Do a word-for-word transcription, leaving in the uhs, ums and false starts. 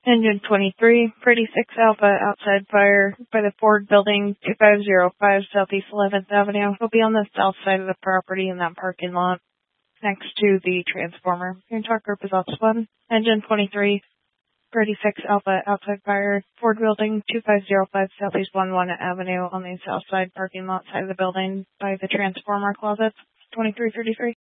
Engine twenty-three, Pretty six Alpha, outside fire by the Ford Building, two five zero five Southeast eleventh Avenue. Will be on the south side of the property in that parking lot, next to the transformer. Your talk group is Office one. Engine twenty-three, Pretty six Alpha, outside fire, Ford Building, two five zero five Southeast eleventh Avenue, on the south side parking lot side of the building by the transformer closet, twenty-three thirty-three.